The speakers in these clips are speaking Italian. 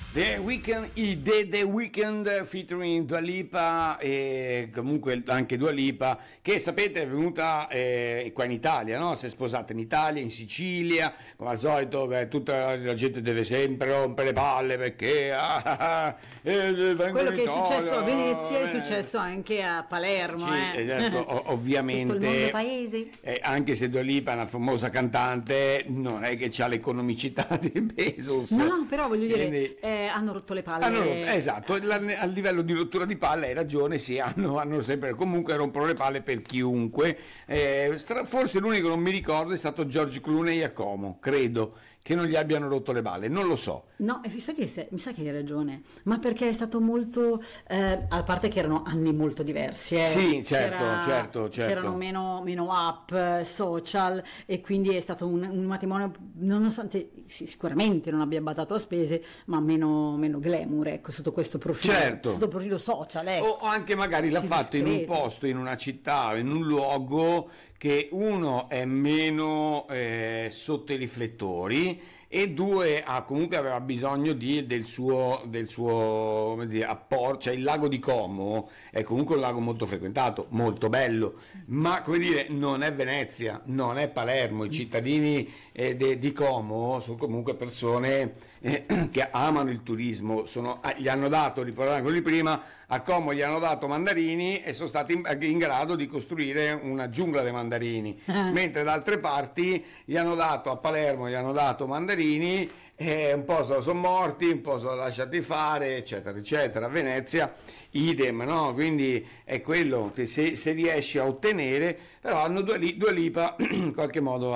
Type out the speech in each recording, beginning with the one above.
The Weeknd featuring Dua Lipa, e comunque anche Dua Lipa, che sapete è venuta qua in Italia, no? Si è sposata in Italia, in Sicilia, come al solito. Tutta la gente deve sempre rompere le palle perché quello che è successo a Venezia è successo anche a Palermo. Sì, ovviamente tutto il mondo paese. Anche se Dua Lipa è una famosa cantante, non è che c'ha l'economicità di Bezos. No, però voglio dire, Quindi, hanno rotto le palle. esatto, a livello di rottura di palle hai ragione, sì, hanno sempre, comunque rompono le palle per chiunque. Forse l'unico che non mi ricordo è stato George Clooney a Como, credo che non gli abbiano rotto le balle, non lo so. No, mi sa che hai ragione, ma perché è stato molto, a parte che erano anni molto diversi. Sì, certo. C'erano meno app, social, e quindi è stato un matrimonio, nonostante sicuramente non abbia badato a spese, ma meno glamour, ecco, sotto questo profilo, certo, sotto il profilo social. Ecco. O anche magari l'ha fatto in un posto, in una città, in un luogo che uno è meno sotto i riflettori, e due comunque aveva bisogno del suo come dire, apporto. Cioè il lago di Como è comunque un lago molto frequentato, molto bello, sì, ma come dire non è Venezia, non è Palermo. I cittadini di Como sono comunque persone che amano il turismo, gli hanno dato, riparlavamo quelli prima, a Como gli hanno dato mandarini e sono stati in grado di costruire una giungla dei mandarini, mentre da altre parti gli hanno dato, a Palermo gli hanno dato mandarini, un po' sono morti, un po' sono lasciati fare, eccetera eccetera. A Venezia idem, no? Quindi è quello che se riesci a ottenere. Però hanno Dua Lipa in qualche modo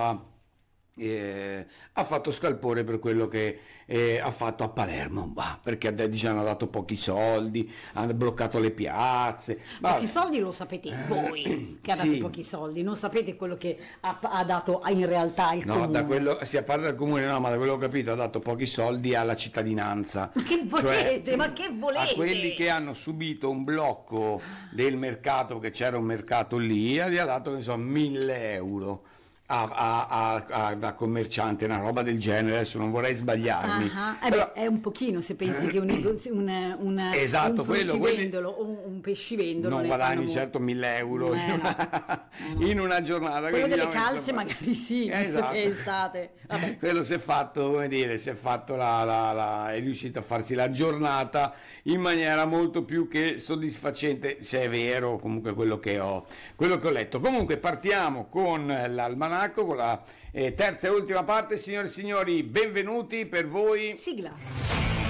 ha fatto scalpore per quello che ha fatto a Palermo, perché hanno dato pochi soldi, hanno bloccato le piazze. Pochi soldi lo sapete voi che ha dato pochi soldi, non sapete quello che ha dato in realtà il comune. Da quello si parla del comune, no, ma da quello che ho capito ha dato pochi soldi alla cittadinanza. Ma che volete? Ma che volete? A quelli che hanno subito un blocco del mercato, che c'era un mercato lì, gli ha dato 1.000 euro. Da commerciante, una roba del genere, adesso non vorrei sbagliarmi. Però, è un pochino, se pensi che esatto, un fruttivendolo o un pescivendolo non guadagni certo 1.000 euro in una giornata. Quello delle calze magari sì, visto che è estate. Vabbè. Quello si è fatto, come dire, è riuscito a farsi la giornata in maniera molto più che soddisfacente, se è vero comunque quello che ho letto. Comunque partiamo con l'almanacco, con la terza e ultima parte. Signore e signori, benvenuti per voi. Sigla.